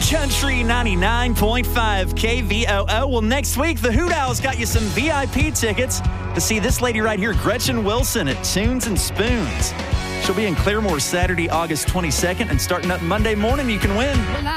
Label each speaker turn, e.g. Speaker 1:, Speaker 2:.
Speaker 1: Country 99.5 KVOO. Well, next week, the Hoot Owls got you some VIP tickets to see this lady right here, Gretchen Wilson, at Tunes and Spoons. She'll be in Claremore Saturday, August 22nd, and starting up Monday morning, you can win